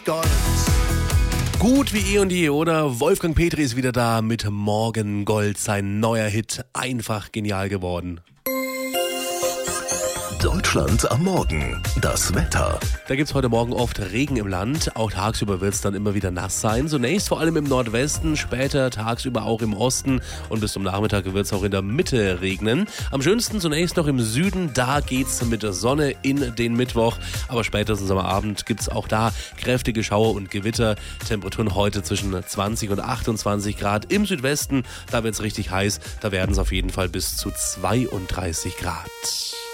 Gold. Gut wie eh und je, oder? Wolfgang Petri ist wieder da mit Morgengold, sein neuer Hit. Einfach genial geworden. Deutschland am Morgen. Das Wetter. Da gibt's heute Morgen oft Regen im Land. Auch tagsüber wird's dann immer wieder nass sein. Zunächst vor allem im Nordwesten, später tagsüber auch im Osten. Und bis zum Nachmittag wird's auch in der Mitte regnen. Am schönsten zunächst noch im Süden. Da geht's mit der Sonne in den Mittwoch. Aber spätestens am Abend gibt's auch da kräftige Schauer und Gewitter. Temperaturen heute zwischen 20 und 28 Grad. Im Südwesten, da wird's richtig heiß. Da werden es auf jeden Fall bis zu 32 Grad.